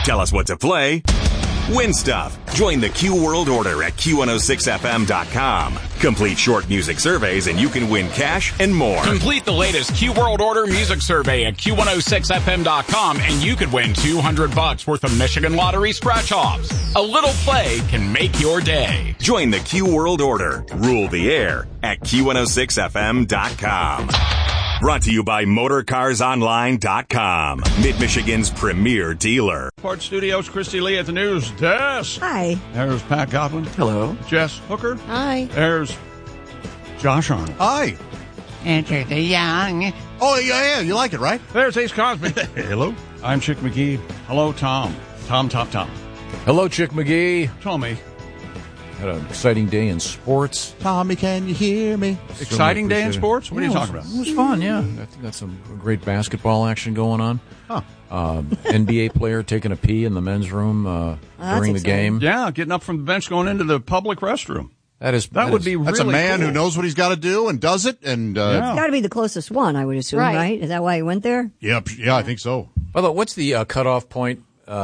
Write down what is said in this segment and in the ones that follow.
Tell us what to play. Win stuff. Join the Q World Order at Q106FM.com. Complete short music surveys and you can win cash and more. Complete the latest Q World Order music survey at Q106FM.com and you could win $200 worth of Michigan Lottery scratch-offs. A little play can make your day. Join the Q World Order. Rule the air at Q106FM.com. Brought to you by MotorCarsOnline.com, Mid-Michigan's premier dealer. Port Studios, Christy Lee at the news desk. Hi. There's Pat Godwin. Hello. Jess Hooker. Hi. There's Josh Arnold. Hi. Enter the young. Oh, yeah, you like it, right? There's Ace Cosby. Hello. I'm Chick McGee. Hello, Tom. Tom. Hello, Chick McGee. Tommy. Had an exciting day in sports. Tommy, can you hear me? Exciting day in sports? What are you talking about? It was fun, yeah. I think that's some great basketball action going on. Huh. NBA player taking a pee in the men's room during the game. Yeah, getting up from the bench, going into the public restroom. That would be really That's a man cool. who knows what he's got to do and does it. And It's got to be the closest one, I would assume, right? Is that why he went there? Yep, yeah, I think so. By the way, what's the cutoff point?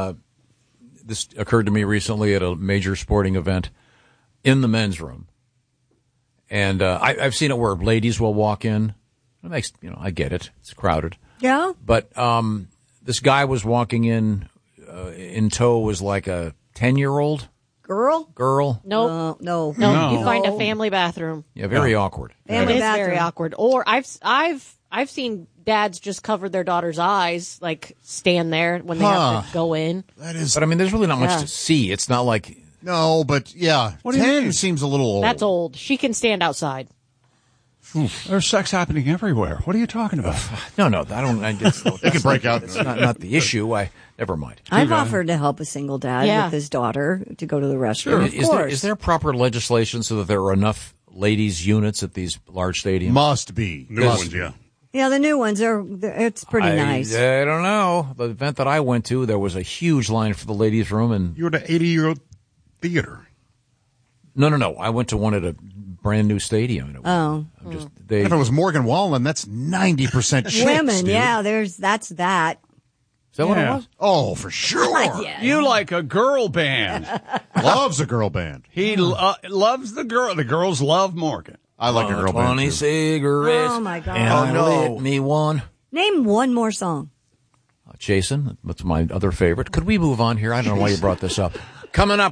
This occurred to me recently at a major sporting event in the men's room. And I've seen it where ladies will walk in. It makes, I get it. It's crowded. Yeah. But this guy was walking in tow was like a 10-year-old girl. Nope. No. You find a family bathroom. Yeah, very awkward. Family It is bathroom. very awkward. Or I've seen dads just cover their daughter's eyes, like stand there when they have to go in. That is. But I mean, there's really not much to see. It's not like. No, but yeah. What do you 10 mean? seems a little old. That's old. She can stand outside. There's sex happening everywhere. What are you talking about? No, I don't. They can break out. It's not the issue. Never mind. I've offered to help a single dad Yeah. with his daughter to go to the restroom. Of course. Is there proper legislation so that there are enough ladies units at these large stadiums? Must be. New ones, yeah. Yeah, the new ones it's pretty nice. I don't know. The event that I went to, there was a huge line for the ladies' room, and You're at an 80-year-old theater. no. I went to one at a brand new stadium. If it was Morgan Wallen, that's 90% chicks, Women, dude. yeah, that's that. Is that what it was? Oh, for sure. Yeah. You like a girl band. Loves a girl band. He loves the girl. The girls love Morgan. I like a girl band, 20 too. cigarettes. Oh, my God. And Oh, I no. lit me one. Name one more song. Jason, that's my other favorite. Could we move on here? I don't know why you brought this up. Coming up.